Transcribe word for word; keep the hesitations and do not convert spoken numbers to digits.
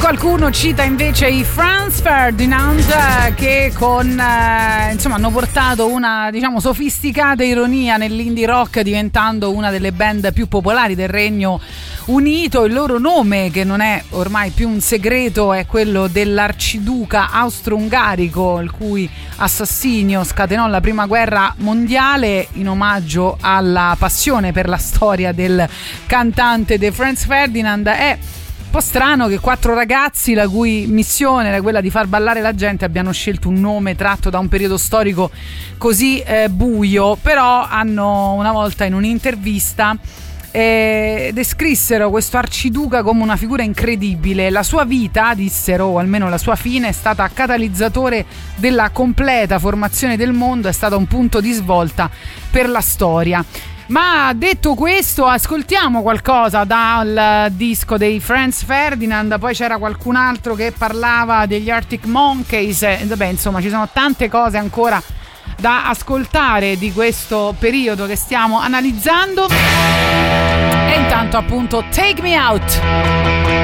Qualcuno cita invece i Franz Ferdinand che con eh, insomma hanno portato una, diciamo, sofisticata ironia nell'indie rock, diventando una delle band più popolari del Regno Unito. Il loro nome, che non è ormai più un segreto, è quello dell'arciduca austro-ungarico, il cui assassinio scatenò la prima guerra mondiale, in omaggio alla passione per la storia del cantante de Franz Ferdinand. È un po' strano che quattro ragazzi, la cui missione era quella di far ballare la gente, abbiano scelto un nome tratto da un periodo storico così eh, buio, però hanno una volta in un'intervista eh, descrissero questo arciduca come una figura incredibile. La sua vita, dissero, o almeno la sua fine, è stata catalizzatore della completa formazione del mondo, è stata un punto di svolta per la storia. Ma detto questo, ascoltiamo qualcosa dal disco dei Franz Ferdinand. Poi c'era qualcun altro che parlava degli Arctic Monkeys. E, vabbè, insomma, ci sono tante cose ancora da ascoltare di questo periodo che stiamo analizzando. E intanto, appunto, Take Me Out.